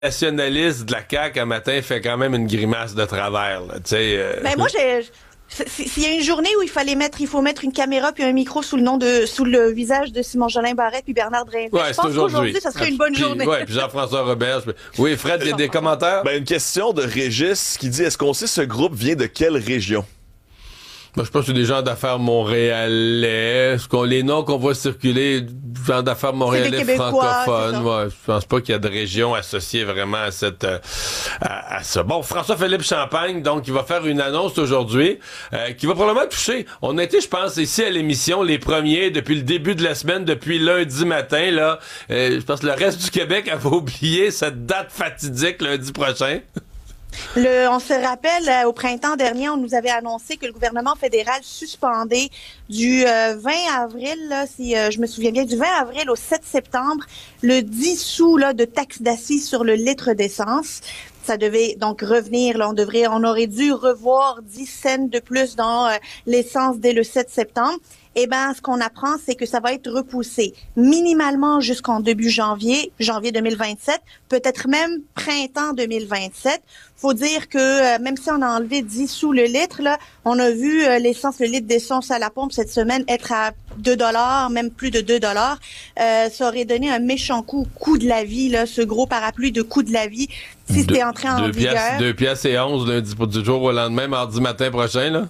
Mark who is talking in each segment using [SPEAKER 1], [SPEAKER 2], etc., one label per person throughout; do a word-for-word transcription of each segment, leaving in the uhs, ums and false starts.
[SPEAKER 1] nationaliste de la C A Q un matin fait quand même une grimace de travers. Là, euh...
[SPEAKER 2] Ben moi, j'ai... S'il y a une journée où il fallait mettre, il faut mettre une caméra puis un micro sous le nom de, sous le visage de Simon-Jolin Barrette puis Bernard Drinville,
[SPEAKER 1] ouais,
[SPEAKER 2] je pense qu'aujourd'hui, ça serait une bonne
[SPEAKER 1] puis,
[SPEAKER 2] journée.
[SPEAKER 1] Ouais, puis Jean-François Roberge. Oui, Fred, il y a des commentaires?
[SPEAKER 3] Ben, une question de Régis qui dit, est-ce qu'on sait ce groupe vient de quelle région?
[SPEAKER 1] Moi, je pense que c'est des gens d'affaires montréalais. Ce qu'on, les noms qu'on voit circuler, gens d'affaires montréalais francophones. Ouais, je pense pas qu'il y a de région associée vraiment à cette, euh, à, à ça. Bon, François-Philippe Champagne, donc, il va faire une annonce aujourd'hui, euh, qui va probablement toucher. On a été, je pense, ici à l'émission, les premiers, depuis le début de la semaine, depuis lundi matin, là. Euh, je pense que le reste du Québec avait oublié cette date fatidique lundi prochain.
[SPEAKER 2] Le, on se rappelle, euh, au printemps dernier, on nous avait annoncé que le gouvernement fédéral suspendait du euh, vingt avril, là, si euh, je me souviens bien, du vingt avril au sept septembre, le dix sous là, de taxe d'assises sur le litre d'essence. Ça devait donc revenir, là, on devrait, on aurait dû revoir dix cents de plus dans euh, l'essence dès le sept septembre. Eh ben, ce qu'on apprend, c'est que ça va être repoussé minimalement jusqu'en début janvier, janvier deux mille vingt-sept, peut-être même printemps deux mille vingt-sept. Faut dire que euh, même si on a enlevé dix sous le litre, là, on a vu euh, l'essence, le litre d'essence à la pompe cette semaine être à deux dollars, même plus de deux dollars. Euh, ça aurait donné un méchant coup, coût de la vie, là, ce gros parapluie de coût de la vie, si c'était entré en
[SPEAKER 1] deux
[SPEAKER 2] vigueur.
[SPEAKER 1] Piastres, deux piastres et onze lundi pour du jour au lendemain, mardi matin prochain, là.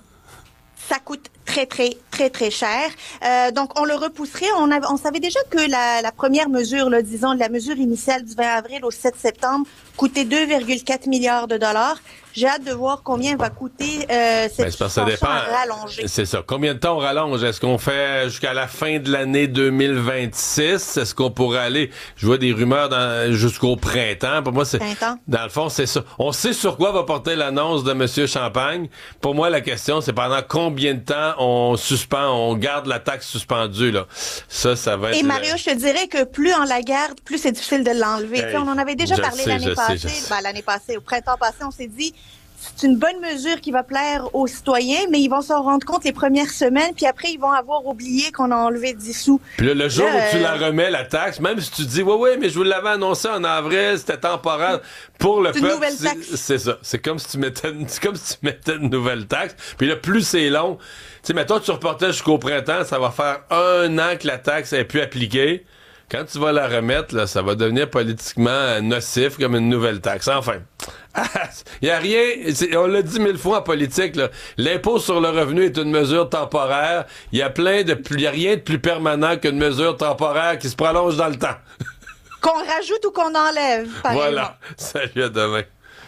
[SPEAKER 2] Ça coûte très, très, très, très cher. Euh, donc, on le repousserait. On, avait, on savait déjà que la, la première mesure, là, disons, la mesure initiale du vingt avril au sept septembre coûtait deux virgule quatre milliards de dollars. J'ai hâte de voir combien va coûter euh, cette
[SPEAKER 1] ben, suspension
[SPEAKER 2] rallongée.
[SPEAKER 1] C'est ça. Combien de temps on rallonge? Est-ce qu'on fait jusqu'à la fin de l'année deux mille vingt-six? Est-ce qu'on pourrait aller... Je vois des rumeurs dans, jusqu'au printemps. Pour moi, c'est...
[SPEAKER 2] Printemps.
[SPEAKER 1] Dans le fond, c'est ça. On sait sur quoi va porter l'annonce de M. Champagne. Pour moi, la question, c'est pendant combien de temps on suspend, on garde la taxe suspendue, là. Ça, ça va être...
[SPEAKER 2] Et Mario, le... je te dirais que plus on la garde, plus c'est difficile de l'enlever. Hey, on en avait déjà parlé sais, l'année passée. Sais, ben, l'année passée, au printemps passé, on s'est dit... C'est une bonne mesure qui va plaire aux citoyens, mais ils vont s'en rendre compte les premières semaines, puis après, ils vont avoir oublié qu'on a enlevé dix sous.
[SPEAKER 1] Puis là, le jour
[SPEAKER 2] là,
[SPEAKER 1] où tu
[SPEAKER 2] euh...
[SPEAKER 1] la remets, la taxe, même si tu dis, oui, oui, mais je vous l'avais annoncé en avril, c'était temporaire, pour le
[SPEAKER 2] c'est
[SPEAKER 1] peuple,
[SPEAKER 2] une nouvelle taxe.
[SPEAKER 1] C'est, c'est ça. C'est comme si tu mettais une, c'est comme si tu mettais une nouvelle taxe. Puis là, plus c'est long, tu sais, mettons, tu reportais jusqu'au printemps, ça va faire un an que la taxe est plus appliquée. Quand tu vas la remettre, là, ça va devenir politiquement nocif comme une nouvelle taxe. Enfin, il n'y a rien, on l'a dit mille fois en politique, là, l'impôt sur le revenu est une mesure temporaire. Il y a plein de, il y a rien de plus permanent qu'une mesure temporaire qui se prolonge dans le temps.
[SPEAKER 2] Qu'on rajoute ou qu'on enlève, par
[SPEAKER 1] Voilà. Salut, à demain.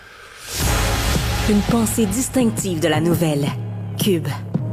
[SPEAKER 4] Une pensée distinctive de la nouvelle. Cube.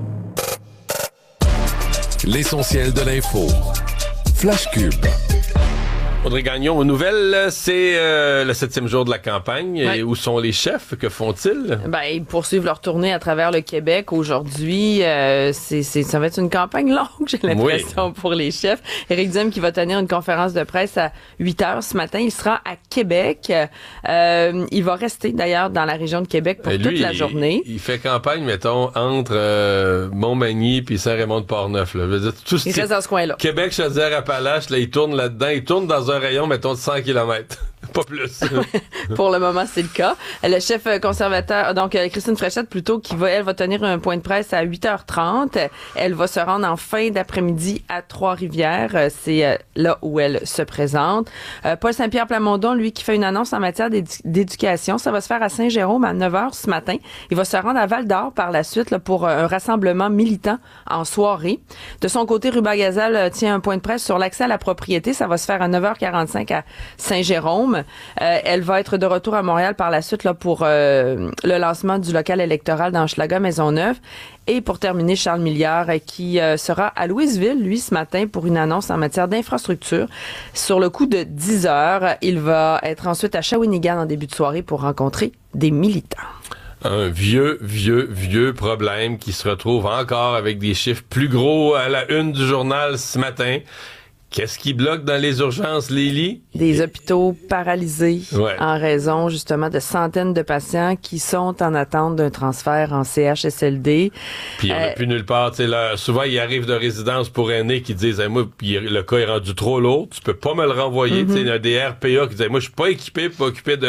[SPEAKER 5] L'essentiel de l'info. Flash Cube.
[SPEAKER 1] Audrey Gagnon, aux nouvelles, c'est euh, le septième jour de la campagne. Ouais. Et où sont les chefs? Que font-ils?
[SPEAKER 6] Ben, ils poursuivent leur tournée à travers le Québec. Aujourd'hui, euh, c'est, c'est, ça va être une campagne longue, j'ai l'impression, oui. pour les chefs. Éric Duhem qui va tenir une conférence de presse à huit heures ce matin. Il sera à Québec. Euh, il va rester, d'ailleurs, dans la région de Québec pour lui, toute la journée.
[SPEAKER 1] Il, il fait campagne, mettons, entre euh, Montmagny puis Saint-Raymond-de-Portneuf. Là. Je veux dire, tout ce
[SPEAKER 6] il reste dans ce coin-là.
[SPEAKER 1] Québec, Chaudière-Appalaches, là, il tourne là-dedans. Il tourne dans un rayon, mettons, de cent kilomètres. Pas plus.
[SPEAKER 6] Pour le moment, c'est le cas. Le chef conservateur, donc Christine Fréchette, plutôt, qui va, elle va tenir un point de presse à huit heures trente. Elle va se rendre en fin d'après-midi à Trois-Rivières. C'est là où elle se présente. Paul Saint-Pierre Plamondon, lui, qui fait une annonce en matière d'édu- d'éducation. Ça va se faire à Saint-Jérôme à neuf heures ce matin. Il va se rendre à Val-d'Or par la suite là, pour un rassemblement militant en soirée. De son côté, Ruba Gazal tient un point de presse sur l'accès à la propriété. Ça va se faire à neuf heures quarante-cinq à Saint-Jérôme. Euh, elle va être de retour à Montréal par la suite là, pour euh, le lancement du local électoral dans Hochelaga-Maisonneuve. Et pour terminer, Charles Milliard euh, qui euh, sera à Louisville, lui, ce matin, pour une annonce en matière d'infrastructure. Sur le coup de dix heures, il va être ensuite à Shawinigan en début de soirée pour rencontrer des militants.
[SPEAKER 1] Un vieux, vieux, vieux problème qui se retrouve encore avec des chiffres plus gros à la une du journal ce matin. Qu'est-ce qui bloque dans les urgences, les lits?
[SPEAKER 6] Des hôpitaux paralysés
[SPEAKER 1] ouais.
[SPEAKER 6] en raison justement de centaines de patients qui sont en attente d'un transfert en C H S L D.
[SPEAKER 1] Puis on n'a euh, plus nulle part. Là, souvent, il arrive de résidence pour aînés qui disent hey, « Moi, le cas est rendu trop lourd, tu peux pas me le renvoyer. Mm-hmm. » Il y a des R P A qui disent hey, « Moi, je suis pas équipé pour m'occuper de